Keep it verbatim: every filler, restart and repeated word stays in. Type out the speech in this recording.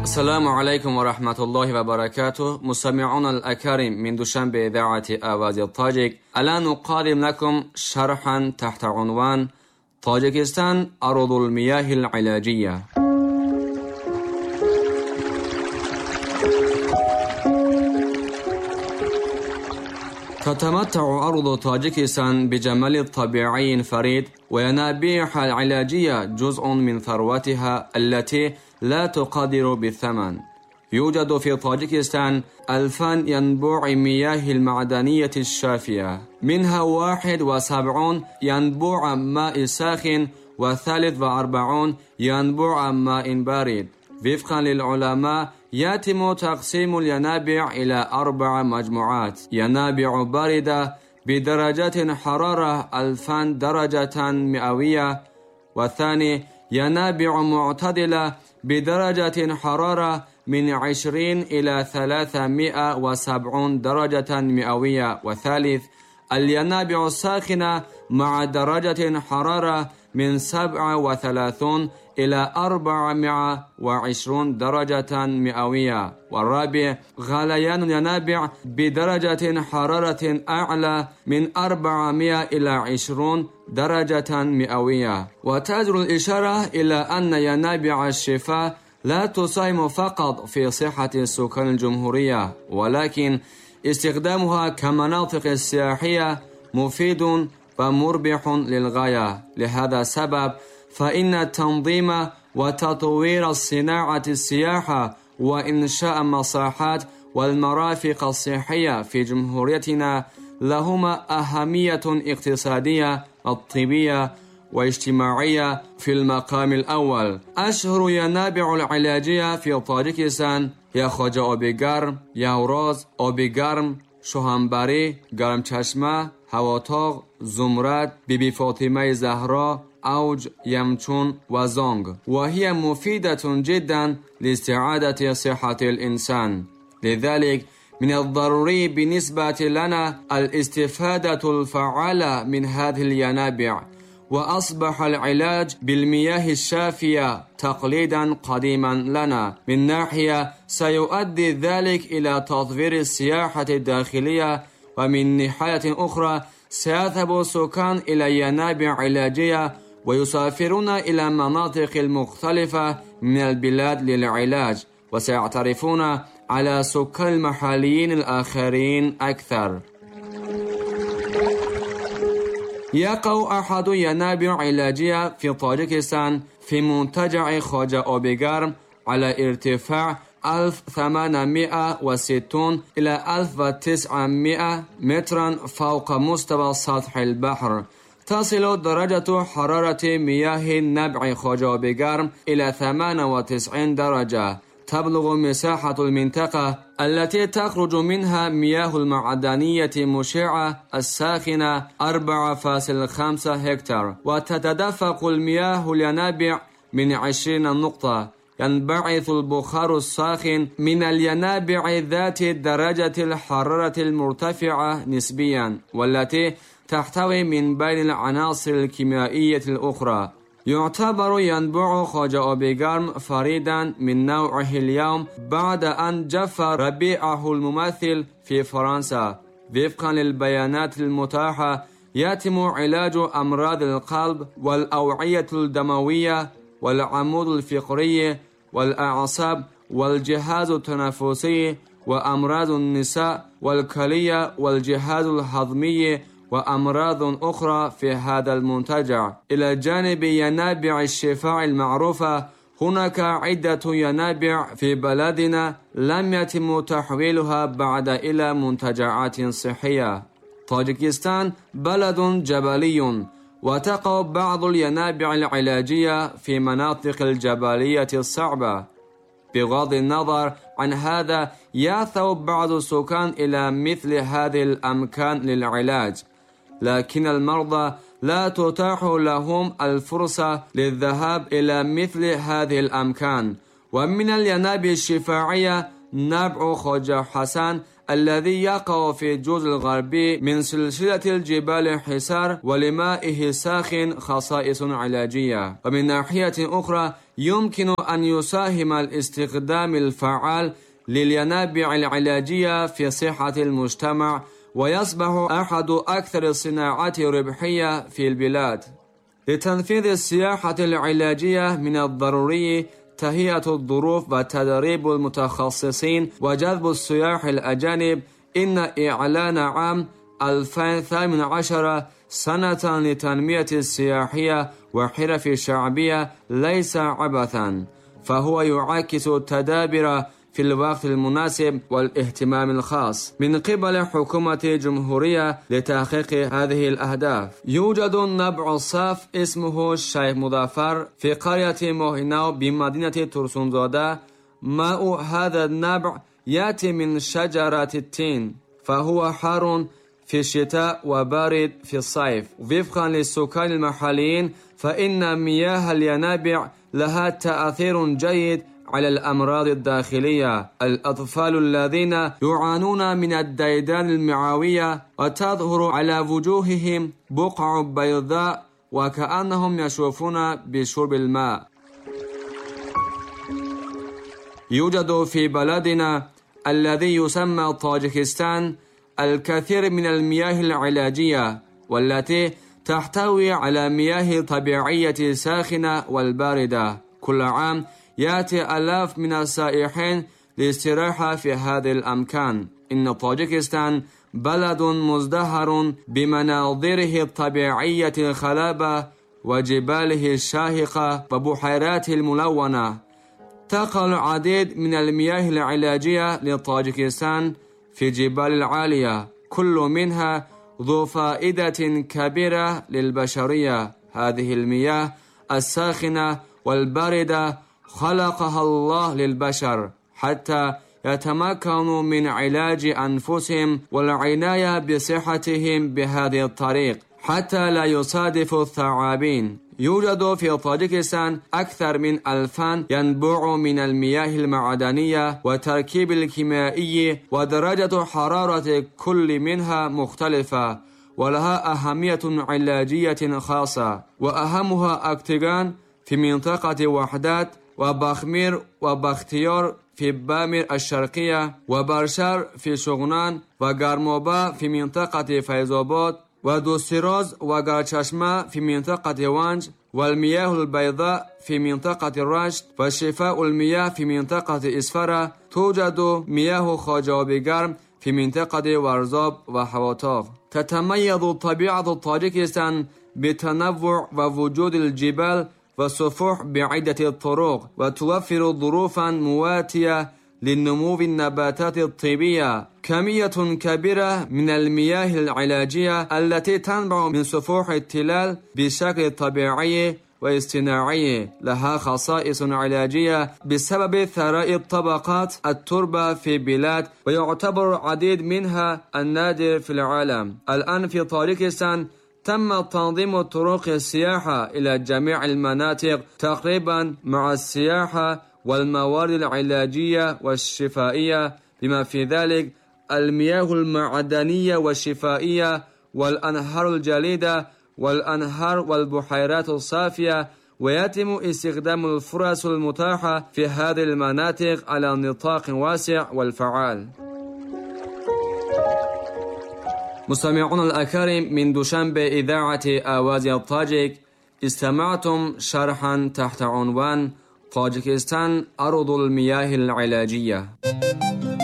السلام عليكم ورحمة الله وبركاته. مستمعون الأكارم من دوشنبه إذاعة آواز الطاجك، الآن نقدم لكم شرحا تحت عنوان طاجكستان أرض المياه العلاجية. تتمتع أرض طاجكستان بجمال طبيعي فريد، وينابيعها العلاجية جزء من ثروتها التي لا تقدر بالثمن. يوجد في طاجكستان ألفان ينبوع مياه المعدنية الشافية، منها واحد وسبعون ينبوع ماء ساخن وثالث وأربعون ينبوع ماء بارد. وفقا للعلماء يتم تقسيم الينابيع إلى أربع مجموعات: ينابيع باردة بدرجة حرارة ألفان درجة مئوية، والثاني ينابيع معتدلة بدرجة حرارة من عشرين إلى ثلاثمائة وسبعين درجة مئوية، والثالث الينابيع الساخنة مع درجة حرارة من سبعة وثلاثين إلى أربعمائة وعشرين درجة مئوية، والرابع غليان الينابيع بدرجة حرارة أعلى من أربعمائة إلى عشرين درجة مئوية. وتجر الإشارة إلى أن ينابيع الشفاء لا تساهم فقط في صحة سكان الجمهورية، ولكن استخدامها كمناطق سياحية مفيد ومربح للغاية. لهذا السبب فإن تنظيم وتطوير الصناعة السياحة وإنشاء المصاحات والمرافق الصحية في جمهوريتنا لهما أهمية اقتصادية وطبية واجتماعية في المقام الأول. أشهر ينابيع العلاجية في طاجكستان هي خواجه آبگرم، یوراز، آبگرم، شوهنبری، گرم چشمه، هواتاغ، زمرد، بیبی فاطمه زهرا، اوج، یمچون و زانگ، وهي مفيدة جدا لاستعادة صحة الإنسان. لذلك من الضروري بالنسبة لنا الاستفادة الفعالة من هذه الينابيع، وأصبح العلاج بالمياه الشافية تقليدا قديما لنا. من ناحية سيؤدي ذلك إلى تطوير السياحة الداخلية، ومن ناحية أخرى سيذهب السكان إلى ينابيع علاجية ويسافرون إلى مناطق المختلفة من البلاد للعلاج، وسيعترفون على سكان المحليين الآخرين أكثر. يقع أحد ينابيع علاجية في طاجكستان في منتجع خواجه آبگرم على ارتفاع ألف وثمانمائة وستين إلى ألف وتسعمائة مترا فوق مستوى سطح البحر. تصل درجة حرارة مياه نبع خواجه آبگرم إلى ثمانية وتسعين درجة. تبلغ مساحة المنطقة التي تخرج منها مياه المعدنية مشعة الساخنة أربعة فاصلة خمسة هكتار، وتتدفق المياه الينابيع من عشرين نقطة. ينبعث البخار الساخن من الينابيع ذات درجة الحرارة المرتفعة نسبيا، والتي تحتوي من بين العناصر الكيميائية الأخرى. يعتبر ينبوع خواجه آبگرم فريدا من نوعه اليوم بعد أن جف ربيعه الممثل في فرنسا. وفقا للبيانات المتاحة يتم علاج أمراض القلب والأوعية الدموية والعمود الفقري والأعصاب والجهاز التنفسي وأمراض النساء والكلية والجهاز الهضمي وأمراض أخرى في هذا المنتجع. إلى جانب ينابيع الشفاء المعروفة، هناك عدة ينابيع في بلدنا لم يتم تحويلها بعد إلى منتجعات صحية. طاجكستان بلد جبلي، وتقع بعض الينابيع العلاجية في مناطق الجبلية الصعبة. بغض النظر عن هذا يذهب بعض السكان إلى مثل هذه الأماكن للعلاج، لكن المرضى لا تتاح لهم الفرصة للذهاب إلى مثل هذه الأماكن. ومن الينابيع الشفاعية نبع خواجه حسن الذي يقع في الجزء الغربي من سلسلة الجبال حصار، ولمائه الساخن خصائص علاجية. ومن ناحية أخرى يمكن أن يساهم الاستخدام الفعال للينابيع العلاجية في صحة المجتمع، ويصبح أحد أكثر الصناعات ربحية في البلاد. لتنفيذ السياحة العلاجية من الضروري تهيئة الظروف وتدريب المتخصصين وجذب السياح الأجانب. إن إعلان عام ألفين وثامنة عشر سنة لتنمية السياحية وحرف الشعبية ليس عبثا، فهو يعكس التدابير في الوقت المناسب والاهتمام الخاص من قبل حكومة الجمهورية لتحقيق هذه الأهداف. يوجد نبع صاف اسمه الشيخ مظفر في قرية موهناو بمدينة ترسونزاده. ماء هذا النبع يأتي من شجرة التين، فهو حار في الشتاء وبارد في الصيف. وفقا للسكان المحليين فإن مياه الينابيع لها تأثير جيد على الأمراض الداخلية. الأطفال الذين يعانون من الديدان المعوية وتظهر على وجوههم بقع بيضاء وكأنهم يشوفون بشرب الماء. يوجد في بلدنا الذي يسمى طاجكستان الكثير من المياه العلاجية، والتي تحتوي على مياه طبيعية ساخنة والباردة. كل عام يأتي آلاف من السائحين للاستراحة في هذه الأماكن. إن طاجكستان بلد مزدهر بمناظره الطبيعية الخلابة وجباله الشاهقة وبحيراته الملونة. تقع العديد من المياه العلاجية لطاجكستان في جبال العالية، كل منها ذو فائدة كبيرة للبشرية. هذه المياه الساخنة والباردة خلقها الله للبشر حتى يتمكنوا من علاج أنفسهم والعناية بصحتهم بهذه الطريق حتى لا يصادف الثعابين. يوجد في طاجكستان أكثر من ألفان ينبوع من المياه المعدنية وتركيب الكيميائي، ودرجة حرارة كل منها مختلفة ولها أهمية علاجية خاصة، وأهمها أكتيغان في منطقة وحدات، وبخمير وبختيار في بامير الشرقية، وبرشار في شغنان، وگرموبا في منطقة فیضآباد، ودوستيروز وگرچشمه في منطقة وانج، والمياه البيضاء في منطقة رشت، وشفاء المياه في منطقة إسفرة. توجد مياه خاجابی في منطقة ورزاب وحواتاق. تتميز طبيعة طاجكستان بتنوع ووجود الجبال والسفوح بعدة الطرق، وتوفر ظروفا مواتية لنمو النباتات الطبية. كمية كبيرة من المياه العلاجية التي تنبع من سفوح التلال بشكل طبيعي واصطناعي لها خصائص علاجية بسبب ثراء الطبقات التربة في بلاد، ويعتبر عديد منها النادر في العالم. الآن في طاجكستان تم تنظيم طرق السياحة إلى جميع المناطق تقريبا مع السياحة والموارد العلاجية والشفائية، بما في ذلك المياه المعدنية والشفائية والأنهار الجليدة والأنهار والبحيرات الصافية. ويتم استخدام الفرص المتاحة في هذه المناطق على نطاق واسع والفعال. مستمعون الأكارم، من دوشنبه إذاعة آواز الطاجك استمعتم شرحا تحت عنوان طاجكستان أرض المياه العلاجية.